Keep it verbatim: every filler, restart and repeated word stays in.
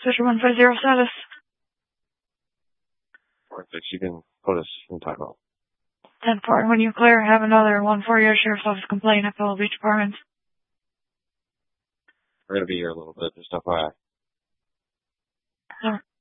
Switcher one five zero status. Perfect. You can put us in timeout. ten four, when you clear, have another one four year Sheriff's Office complaint at Pebble Beach Apartments. We're going to be here a little bit, just F Y I. Sure.